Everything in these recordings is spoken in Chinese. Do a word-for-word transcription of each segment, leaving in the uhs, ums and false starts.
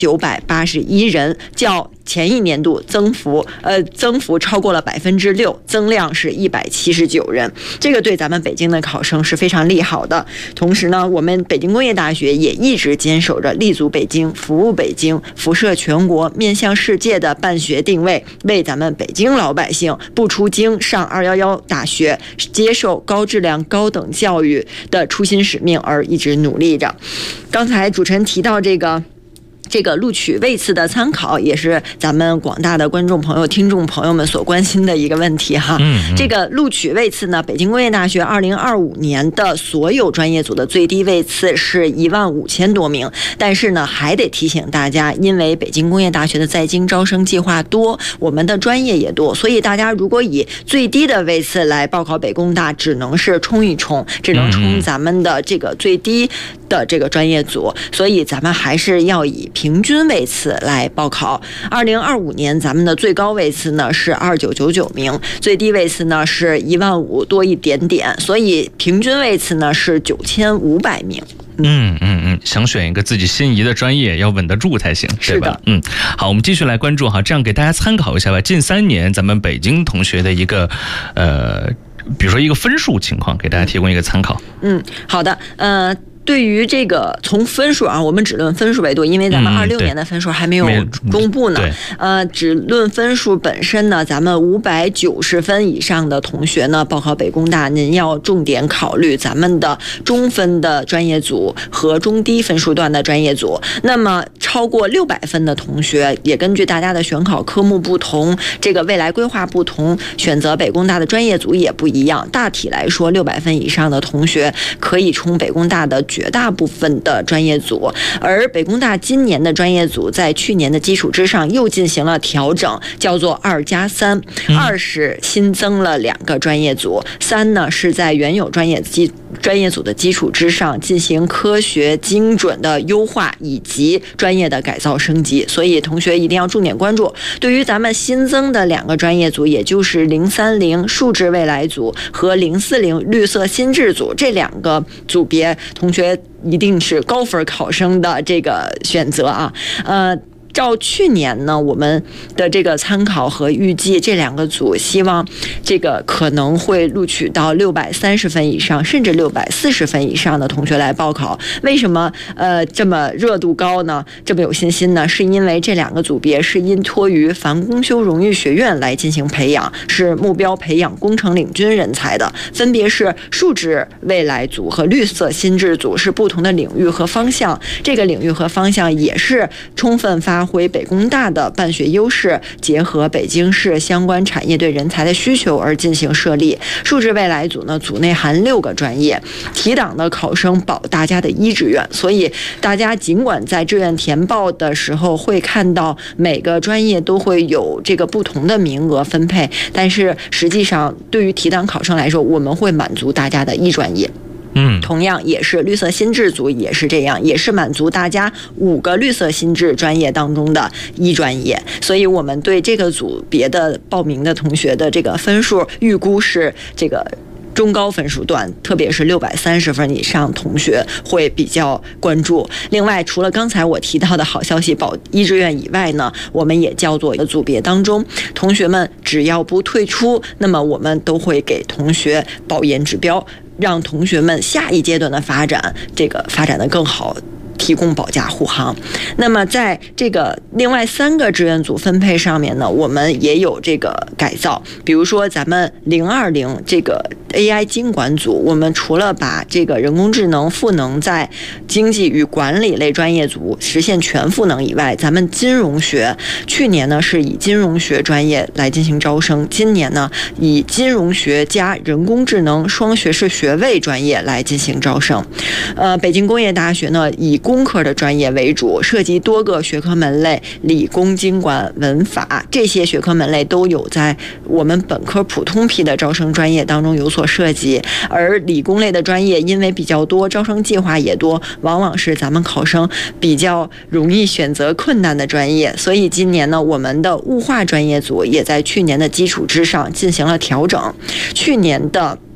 九百八十一人，较前一年度增幅呃增幅超过了百分之六，增量是一百七十九人。这个对咱们北京的考生是非常利好的。同时呢，我们北京工业大学也一直坚守着立足北京、服务北京、辐射全国、面向世界的办学定位，为咱们北京老百姓不出京上二一一大学、接受高质量高等教育的初心使命而一直努力着。刚才主持人提到这个。这个录取位次的参考也是咱们广大的观众朋友、听众朋友们所关心的一个问题哈。嗯嗯这个录取位次呢，北京工业大学二零二五年的所有专业组的最低位次是一万五千多名，但是呢，还得提醒大家，因为北京工业大学的在京招生计划多，我们的专业也多，所以大家如果以最低的位次来报考北工大，只能是冲一冲，只能冲咱们的这个最低的这个专业组，所以咱们还是要以平均位次来报考。二零二五年咱们的最高位次呢是二九九九名，最低位次呢是一万五多一点点，所以平均位次呢是九千五百名。 嗯嗯嗯，想选一个自己心仪的专业，要稳得住才行，对吧？嗯，好，我们继续来关注哈，这样给大家参考一下吧。近三年咱们北京同学的一个呃，比如说一个分数情况，给大家提供一个参考。 嗯，好的，呃。对于这个从分数啊，我们只论分数为多，因为咱们二六年的分数还没有公布呢。嗯、呃，只论分数本身呢，咱们五百九十分以上的同学呢，报考北工大，您要重点考虑咱们的中分的专业组和中低分数段的专业组。那么超过六百分的同学，也根据大家的选考科目不同，这个未来规划不同，选择北工大的专业组也不一样。大体来说，六百分以上的同学可以冲北工大的绝大部分的专业组，而北工大今年的专业组在去年的基础之上又进行了调整，叫做二加三。二是新增了两个专业组，三呢是在原有专业基专业组的基础之上进行科学精准的优化以及专业的改造升级。所以同学一定要重点关注。对于咱们新增的两个专业组，也就是零三零数字未来组和零四零绿色心智组，这两个组别同学一定是高分考生的这个选择啊，呃。照去年呢，我们的这个参考和预计，这两个组希望这个可能会录取到六百三十分以上，甚至六百四十分以上的同学来报考。为什么呃这么热度高呢？这么有信心呢？是因为这两个组别是依托于凡公修荣誉学院来进行培养，是目标培养工程领军人才的。分别是数字未来组和绿色心智组，是不同的领域和方向。这个领域和方向也是充分发发挥北工大的办学优势，结合北京市相关产业对人才的需求而进行设立。数字未来组呢，组内含六个专业，提档的考生保大家的一志愿，所以大家尽管在志愿填报的时候会看到每个专业都会有这个不同的名额分配，但是实际上对于提档考生来说，我们会满足大家的一专业。嗯，同样也是绿色心智组也是这样，也是满足大家五个绿色心智专业当中的一专业，所以我们对这个组别的报名的同学的这个分数预估是这个中高分数段，特别是六百三十分以上同学会比较关注。另外，除了刚才我提到的好消息保一志愿以外呢，我们也叫做组别当中，同学们只要不退出，那么我们都会给同学保研指标，让同学们下一阶段的发展，这个发展的更好，提供保驾护航。那么在这个另外三个志愿组分配上面呢，我们也有这个改造。比如说咱们零二零这个 A I 经管组，我们除了把这个人工智能赋能在经济与管理类专业组实现全赋能以外，咱们金融学去年呢是以金融学专业来进行招生，今年呢以金融学加人工智能双学士学位专业来进行招生。呃，北京工业大学呢以工科的专业为主，涉及多个学科门类，理工、经管、文法这些学科门类都有在我们本科普通批的招生专业当中有所涉及。而理工类的专业因为比较多，招生计划也多，往往是咱们考生比较容易选择困难的专业，所以今年呢，我们的物化专业组也在去年的基础之上进行了调整。去年的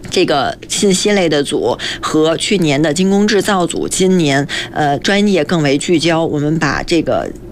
这个信息类的组和去年的精工制造组，今年呃专业更为聚焦，我们把这个